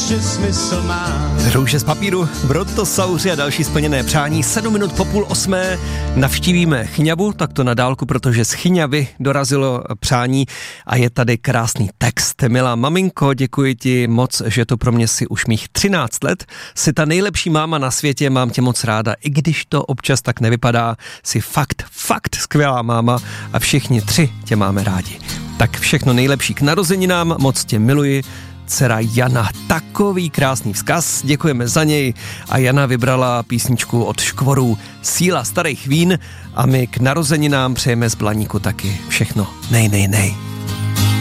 že smysl má. Růže z papíru, Brontosauři a další splněné přání. 7 minut po 7:30 navštívíme Chňavu, tak to na dálku, protože z Chňavy dorazilo přání a je tady krásný text. Milá maminko, děkuji ti moc, že to pro mě si už mých 13 let. Jsi ta nejlepší máma na světě, mám tě moc ráda, i když to občas tak nevypadá. Jsi fakt skvělá máma a všichni 3 tě máme rádi. Tak všechno nejlepší k narozeninám, moc tě miluji. Dcera Jana, takový krásný vzkaz, děkujeme za něj a Jana vybrala písničku od Škvorů Síla starých vín a my k narozeninám přejeme z Blaníku taky všechno nej.